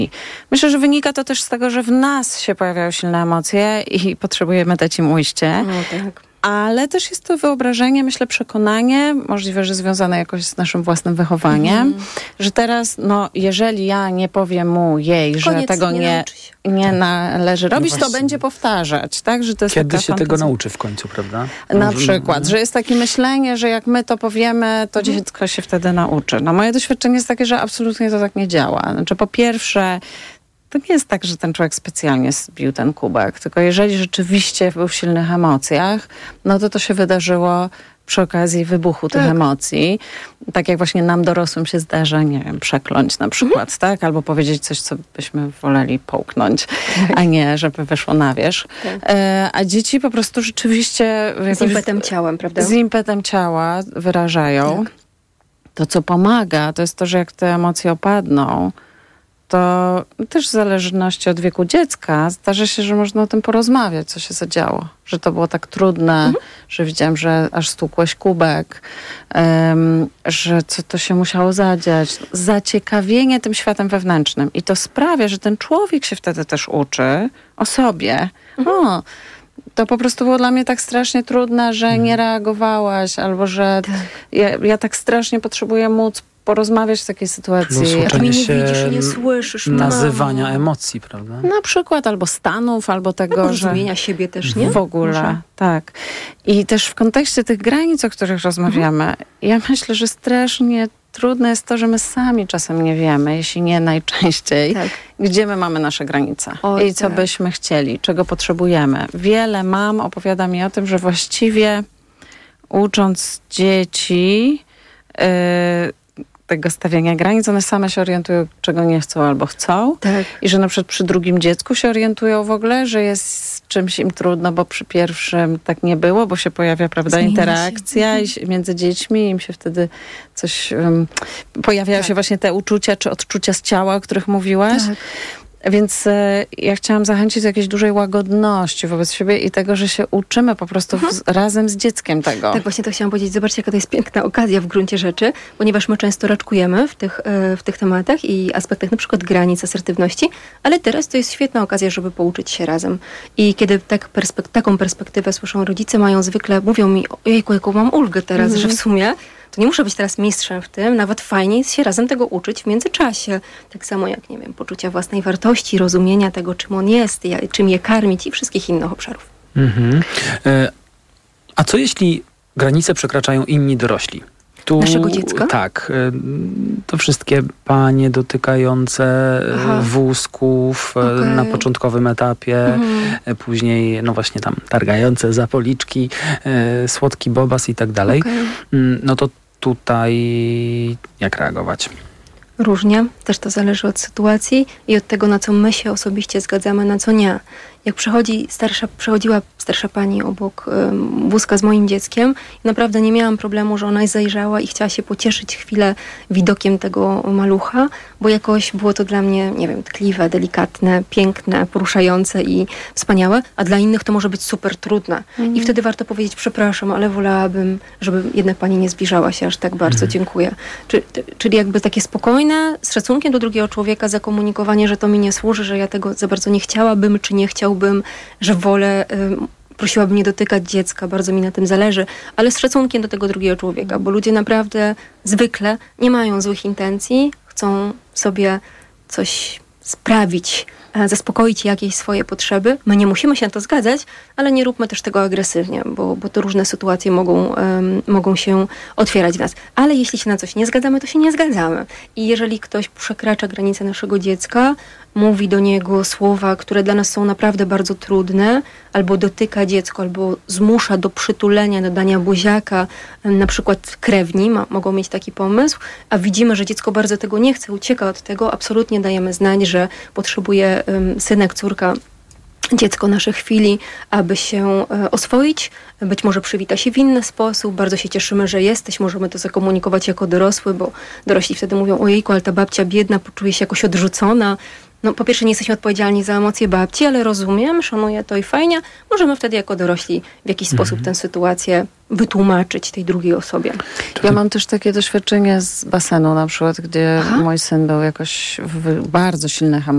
Myślę, że wynika to też z tego, że w nas się pojawiają silne emocje i potrzebujemy dać im ujście. No tak. Ale też jest to wyobrażenie, myślę, przekonanie, możliwe, że związane jakoś z naszym własnym wychowaniem, że teraz, jeżeli ja nie powiem jej, że tego nie należy robić, to będzie powtarzać, tak? Że to jest Kiedy taka się fantazja. tego nauczy w końcu, prawda? Na przykład, że jest takie myślenie, że jak my to powiemy, to dziecko się wtedy nauczy. No moje doświadczenie jest takie, że absolutnie to tak nie działa. Znaczy, po pierwsze, to nie jest tak, że ten człowiek specjalnie zbił ten kubek, tylko jeżeli rzeczywiście był w silnych emocjach, no to się wydarzyło przy okazji wybuchu tych emocji. Tak jak właśnie nam dorosłym się zdarza, nie wiem, przekląć na przykład, tak? Albo powiedzieć coś, co byśmy woleli połknąć, a nie, żeby wyszło na wierzch. A dzieci po prostu rzeczywiście... Z impetem ciałem, prawda? Z impetem ciała wyrażają. Tak. To, co pomaga, to jest to, że jak te emocje opadną, to też w zależności od wieku dziecka zdarza się, że można o tym porozmawiać, co się zadziało. Że to było tak trudne, że widziałam, że aż stłukłeś kubek, że co to się musiało zadziać. Zaciekawienie tym światem wewnętrznym. I to sprawia, że ten człowiek się wtedy też uczy o sobie. To po prostu było dla mnie tak strasznie trudne, że nie reagowałaś, albo że ja tak strasznie potrzebuję móc porozmawiać w takiej sytuacji. A ty mnie nie widzisz i nie słyszysz. Nazywania emocji, prawda? Na przykład albo stanów, albo tego, rozumienia siebie też, nie? W ogóle, tak. I też w kontekście tych granic, o których rozmawiamy, ja myślę, że strasznie trudne jest to, że my sami czasem nie wiemy, jeśli nie najczęściej, gdzie my mamy nasze granice i co byśmy chcieli, czego potrzebujemy. Wiele mam opowiada mi o tym, że właściwie ucząc dzieci tego stawiania granic, one same się orientują, czego nie chcą albo chcą. Tak. I że na przykład przy drugim dziecku się orientują w ogóle, że jest z czymś im trudno, bo przy pierwszym tak nie było, bo się pojawia, prawda, interakcja między dziećmi, im się wtedy coś... pojawiają się właśnie te uczucia, czy odczucia z ciała, o których mówiłaś. Tak. Więc ja chciałam zachęcić do jakiejś dużej łagodności wobec siebie i tego, że się uczymy po prostu razem z dzieckiem tego. Tak, właśnie to chciałam powiedzieć. Zobaczcie, jaka to jest piękna okazja w gruncie rzeczy, ponieważ my często raczkujemy w tych tematach i aspektach na przykład granic, asertywności, ale teraz to jest świetna okazja, żeby pouczyć się razem. I kiedy taką perspektywę słyszą rodzice, mówią mi, ojejku, jaką mam ulgę teraz, że w sumie to nie muszę być teraz mistrzem w tym, nawet fajnie jest się razem tego uczyć w międzyczasie. Tak samo jak, nie wiem, poczucia własnej wartości, rozumienia tego, czym on jest, czym je karmić i wszystkich innych obszarów. A co jeśli granice przekraczają inni dorośli? Naszego dziecka? Tak. To wszystkie panie dotykające wózków na początkowym etapie, później, no właśnie tam targające za policzki, słodki bobas i tak dalej. No to tutaj jak reagować? Różnie. Też to zależy od sytuacji i od tego, na co my się osobiście zgadzamy, na co nie. Jak przechodziła starsza pani obok wózka z moim dzieckiem i naprawdę nie miałam problemu, że ona zajrzała i chciała się pocieszyć chwilę widokiem tego malucha, bo jakoś było to dla mnie, nie wiem, tkliwe, delikatne, piękne, poruszające i wspaniałe, a dla innych to może być super trudne. I wtedy warto powiedzieć, przepraszam, ale wolałabym, żeby jednak pani nie zbliżała się aż tak bardzo, dziękuję. Czyli jakby takie spokojne, z szacunkiem do drugiego człowieka zakomunikowanie, że to mi nie służy, że ja tego za bardzo nie chciałabym, czy nie chciałbym, że wolę, prosiłabym nie dotykać dziecka, bardzo mi na tym zależy, ale z szacunkiem do tego drugiego człowieka, bo ludzie naprawdę zwykle nie mają złych intencji, chcą sobie coś sprawić, zaspokoić jakieś swoje potrzeby. My nie musimy się na to zgadzać, ale nie róbmy też tego agresywnie, bo to różne sytuacje mogą się otwierać w nas. Ale jeśli się na coś nie zgadzamy, to się nie zgadzamy. I jeżeli ktoś przekracza granicę naszego dziecka, mówi do niego słowa, które dla nas są naprawdę bardzo trudne, albo dotyka dziecko, albo zmusza do przytulenia, do dania buziaka, na przykład krewni mogą mieć taki pomysł, a widzimy, że dziecko bardzo tego nie chce, ucieka od tego, absolutnie dajemy znać, że potrzebuje synek, córka, dziecko naszej chwili, aby się oswoić. Być może przywita się w inny sposób. Bardzo się cieszymy, że jesteś. Możemy to zakomunikować jako dorosły, bo dorośli wtedy mówią, ojejku, ale ta babcia biedna poczuje się jakoś odrzucona. no po pierwsze nie jesteśmy odpowiedzialni za emocje babci, ale rozumiem, szanuję to i fajnie. Możemy wtedy jako dorośli w jakiś sposób tę sytuację wytłumaczyć tej drugiej osobie. Ja mam też takie doświadczenie z basenu na przykład, gdzie mój syn był jakoś w bardzo silnych emocjach.